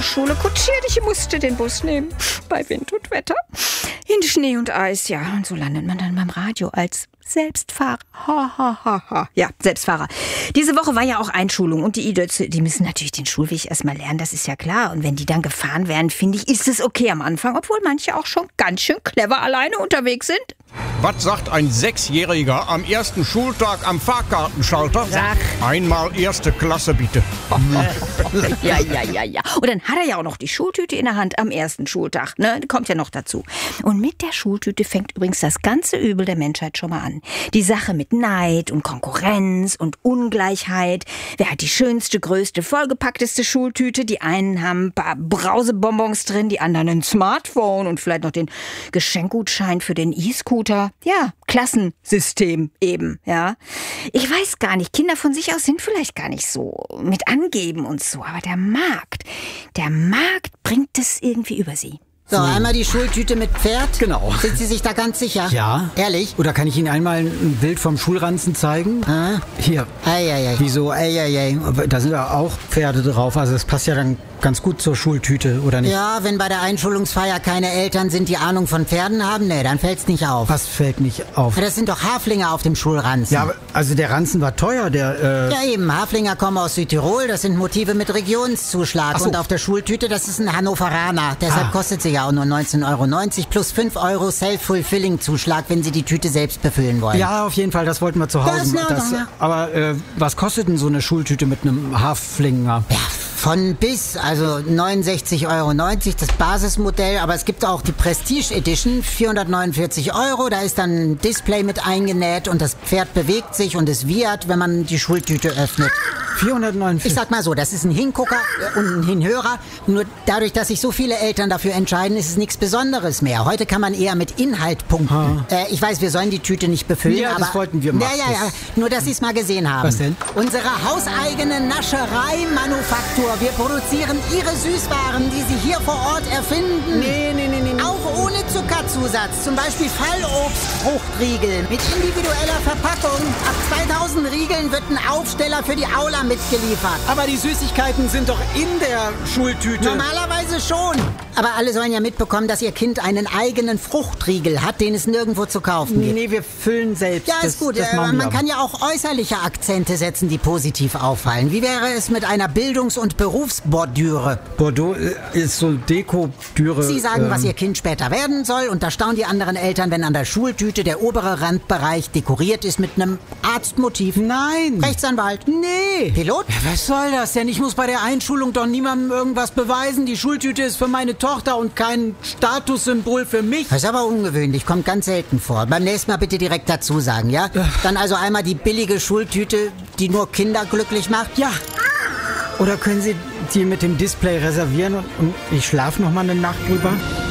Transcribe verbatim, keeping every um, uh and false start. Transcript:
Schule kutschiert. Ich musste den Bus nehmen. Bei Wind und Wetter. In Schnee und Eis, ja. Und so landet man dann beim Radio als Selbstfahrer. Ha, ha, ha, ha. Ja, Selbstfahrer. Diese Woche war ja auch Einschulung und die Idötze, die müssen natürlich den Schulweg erstmal lernen, das ist ja klar. Und wenn die dann gefahren werden, finde ich, ist es okay am Anfang, obwohl manche auch schon ganz schön clever alleine unterwegs sind. Was sagt ein Sechsjähriger am ersten Schultag am Fahrkartenschalter? Sag. Einmal erste Klasse, bitte. Ja, ja, ja, ja. Und dann hat er ja auch noch die Schultüte in der Hand am ersten Schultag. Ne? Kommt ja noch dazu. Und mit der Schultüte fängt übrigens das ganze Übel der Menschheit schon mal an. Die Sache mit Neid und Konkurrenz und Ungleichheit. Wer hat die schönste, größte, vollgepackteste Schultüte? Die einen haben ein paar Brausebonbons drin, die anderen ein Smartphone und vielleicht noch den Geschenkgutschein für den E-Scooter. Ja, Klassensystem eben, ja. Ich weiß gar nicht, Kinder von sich aus sind vielleicht gar nicht so mit angeben und so, aber der Markt, der Markt bringt es irgendwie über sie. So, einmal die Schultüte mit Pferd. Genau. Sind Sie sich da ganz sicher? Ja. Ehrlich? Oder kann ich Ihnen einmal ein Bild vom Schulranzen zeigen? Ah. Hier. Eieiei. Wieso? Eieiei. Da sind ja auch Pferde drauf. Also das passt ja dann ganz gut zur Schultüte, oder nicht? Ja, wenn bei der Einschulungsfeier keine Eltern sind, die Ahnung von Pferden haben, nee, dann fällt's nicht auf. Was fällt nicht auf? Das sind doch Haflinger auf dem Schulranzen. Ja, aber, also der Ranzen war teuer, der... Äh Ja eben, Haflinger kommen aus Südtirol, das sind Motive mit Regionszuschlag. Ach so. Und auf der Schultüte, das ist ein Hannoveraner. Deshalb Ah. kostet sie ja auch nur neunzehn Euro neunzig plus fünf Euro Self-Fulfilling-Zuschlag, wenn Sie die Tüte selbst befüllen wollen. Ja, auf jeden Fall, das wollten wir zu Hause. Das ist in Ordnung, ja. Aber äh, was kostet denn so eine Schultüte mit einem Haflinger? Ja, von bis, also neunundsechzig Euro neunzig, das Basismodell, aber es gibt auch die Prestige Edition, vierhundertneunundvierzig Euro, da ist dann ein Display mit eingenäht und das Pferd bewegt sich und es wiehert, wenn man die Schultüte öffnet. vierhundertneunundvierzig. Ich sag mal so, das ist ein Hingucker und ein Hinhörer, nur dadurch, dass sich so viele Eltern dafür entscheiden, ist es nichts Besonderes mehr. Heute kann man eher mit Inhalt punkten. Äh, ich weiß, wir sollen die Tüte nicht befüllen, Ja, aber... das wollten wir machen. Ja, ja, ja, nur dass Sie es mal gesehen haben. Was denn? Unsere hauseigene Nascherei-Manufaktur. Wir produzieren Ihre Süßwaren, die Sie hier vor Ort erfinden. Nee, nee, nee, nee. Auch ohne Zuckerzusatz. Zum Beispiel Fallobstfruchtriegel mit individueller Verpackung. Ab zweitausend Riegeln wird ein Aufsteller für die Aula mitgeliefert. Aber die Süßigkeiten sind doch in der Schultüte. Normalerweise schon. Aber alle sollen ja mitbekommen, dass ihr Kind einen eigenen Fruchtriegel hat, den es nirgendwo zu kaufen gibt. Nee, wir füllen selbst. Ja, das, ist gut. Das Äh, machen wir man aber. kann ja auch äußerliche Akzente setzen, die positiv auffallen. Wie wäre es mit einer Bildungs- und Berufsbordüre? Bordeaux äh, ist so Deko-Düre. Sie sagen, ähm, was Ihr Kind später werden soll, und da staunen die anderen Eltern, wenn an der Schultüte der obere Randbereich dekoriert ist mit einem Arztmotiv. Nein. Rechtsanwalt. Nee. Pilot? Ja, was soll das denn? Ich muss bei der Einschulung doch niemandem irgendwas beweisen. Die Schultüte ist für meine Tochter und kein Statussymbol für mich. Das ist aber ungewöhnlich, kommt ganz selten vor. Beim nächsten Mal bitte direkt dazu sagen, ja? Dann also einmal die billige Schultüte, die nur Kinder glücklich macht. Ja. Oder können Sie die mit dem Display reservieren und, und ich schlafe noch mal eine Nacht drüber?